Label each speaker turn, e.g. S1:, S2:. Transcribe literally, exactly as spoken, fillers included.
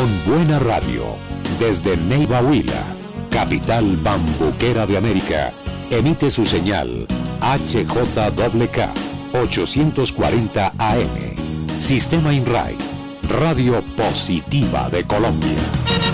S1: con buena radio. Desde Neiva Huila, capital bambuquera de América, emite su señal H J K K ochocientos cuarenta A M. Sistema INRAI, Radio Positiva de Colombia.